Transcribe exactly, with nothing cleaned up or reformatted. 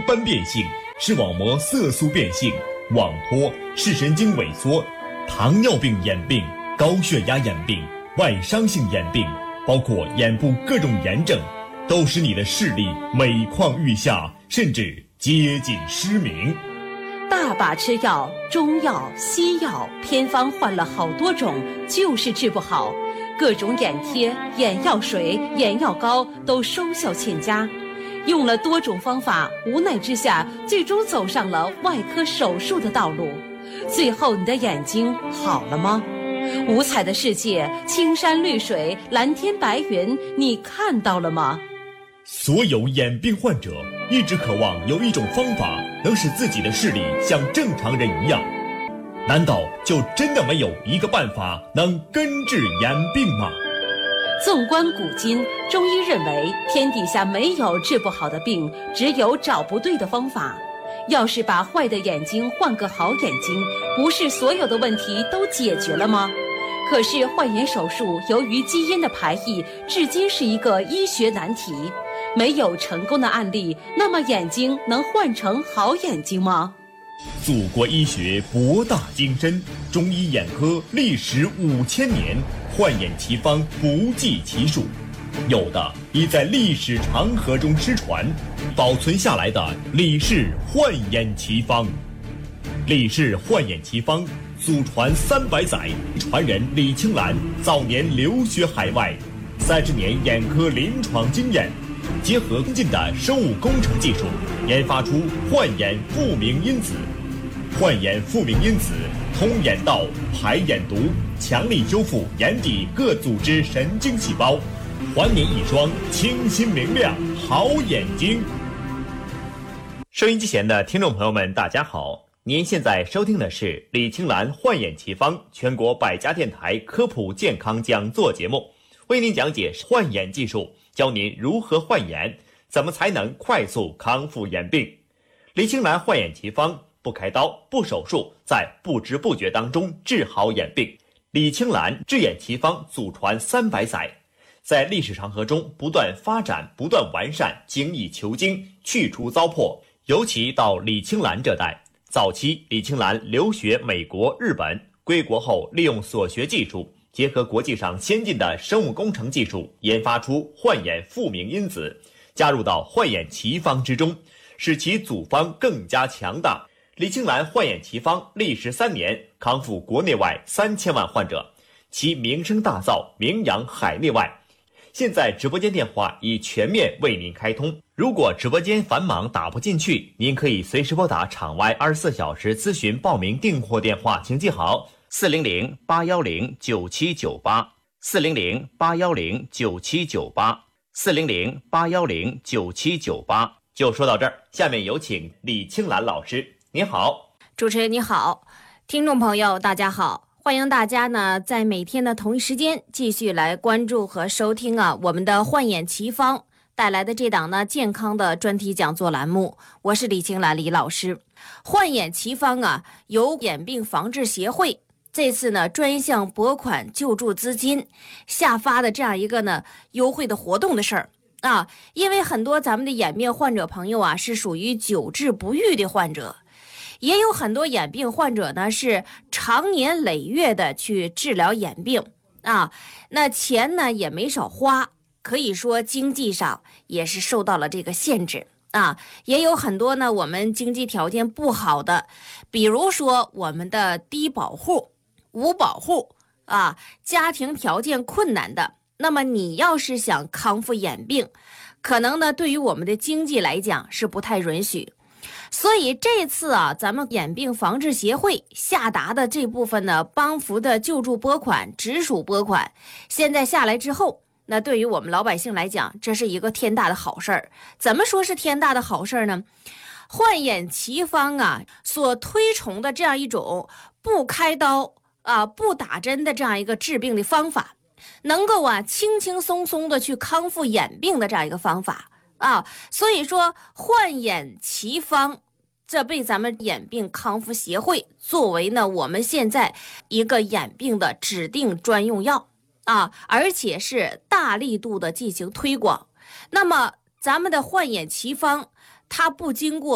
斑变性，视网膜色素变性，网脱，视神经萎缩，糖尿病眼病、高血压眼病、外伤性眼病，包括眼部各种炎症，都使你的视力每况愈下，甚至接近失明。 大把吃药，中药、西药，偏方换了好多种，就是治不好。各种眼贴、眼药水、眼药膏都收效欠佳。用了多种方法，无奈之下，最终走上了外科手术的道路。最后，你的眼睛好了吗？五彩的世界，青山绿水，蓝天白云，你看到了吗？ 所有眼病患者一直渴望有一种方法能使自己的视力像正常人一样，难道就真的没有一个办法能根治眼病吗？ 纵观古今，中医认为天底下没有治不好的病，只有找不对的方法。要是把坏的眼睛换个好眼睛，不是所有的问题都解决了吗？可是换眼手术由于基因的排异，至今是一个医学难题，没有成功的案例。那么眼睛能换成好眼睛吗？ 祖国医学博大精深，中医眼科历时五千年，换眼奇方不计其数，有的已在历史长河中失传，保存下来的李氏换眼奇方。李氏换眼奇方祖传三百载，传人李青兰早年留学海外，三十年眼科临床经验，结合先进的生物工程技术，研发出换眼复明因子。换眼复明因子通眼道、排眼毒，强力修复眼底各组织神经细胞，还您一双清新明亮好眼睛。收音机前的听众朋友们，大家好，您现在收听的是李青兰换眼奇方全国百家电台科普健康讲座节目，为您讲解换眼技术，教您如何换眼，怎么才能快速康复眼病。李青兰换眼奇方，不开刀不手术，在不知不觉当中治好眼病。李青兰治眼奇方祖传三百载，在历史长河中不断发展，不断完善，精益求精，去除糟粕。尤其到李青兰这代，早期李青兰留学美国、日本，归国后利用所学技术，结合国际上先进的生物工程技术，研发出换眼复明因子，加入到换眼奇方之中，使其组方更加强大。李青兰换眼奇方历时三年，康复国内外三千万患者，其名声大噪，名扬海内外。现在直播间电话已全面为您开通，如果直播间繁忙打不进去，您可以随时拨打场外二十四小时咨询报名订货电话，请记好四零零八幺零九七九八，四零零八幺零九七九八，四零零八幺零九七九八。就说到这儿，下面有请李青兰老师。你好。 主持人你好，听众朋友大家好，欢迎大家呢在每天的同一时间继续来关注和收听啊我们的换眼奇方带来的这档呢健康的专题讲座栏目，我是李青兰李老师。换眼奇方啊由眼病防治协会这次呢专项拨款救助资金下发的这样一个呢优惠的活动的事儿啊，因为很多咱们的眼病患者朋友啊是属于久治不愈的患者，也有很多眼病患者呢是长年累月的去治疗眼病啊，那钱呢也没少花，可以说经济上也是受到了这个限制啊。也有很多呢我们经济条件不好的，比如说我们的低保户、无保户啊，家庭条件困难的，那么你要是想康复眼病，可能呢对于我们的经济来讲是不太允许。所以这次啊，咱们眼病防治协会下达的这部分呢帮扶的救助拨款、直属拨款，现在下来之后，那对于我们老百姓来讲，这是一个天大的好事儿。怎么说是天大的好事儿呢？换眼奇方啊所推崇的这样一种不开刀啊不打针的这样一个治病的方法，能够啊轻轻松松的去康复眼病的这样一个方法啊，所以说换眼奇方这被咱们眼病康复协会作为呢我们现在一个眼病的指定专用药啊，而且是大力度的进行推广。那么咱们的换眼奇方它不经过